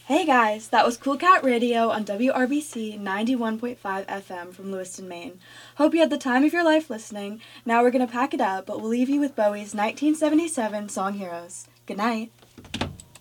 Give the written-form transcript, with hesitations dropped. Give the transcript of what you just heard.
Hey guys, that was Cool Cat Radio on WRBC 91.5 FM from Lewiston, Maine. Hope you had the time of your life listening. Now we're going to pack it up, but we'll leave you with Bowie's 1977 song Heroes. Good night.